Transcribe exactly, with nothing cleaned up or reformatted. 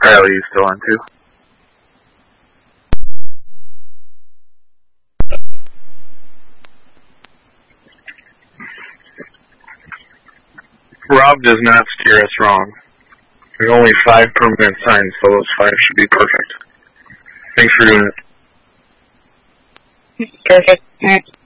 Riley, you still on too? Rob does not steer us wrong. There's only five permanent signs, so those five should be perfect. Thanks for doing it. Perfect. All right.